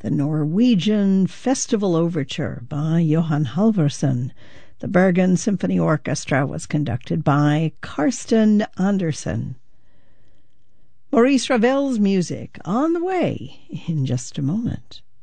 the Norwegian Festival Overture by Johan Halvorsen. The Bergen Symphony Orchestra was conducted by Karsten Andersen. Maurice Ravel's music on the way in just a moment.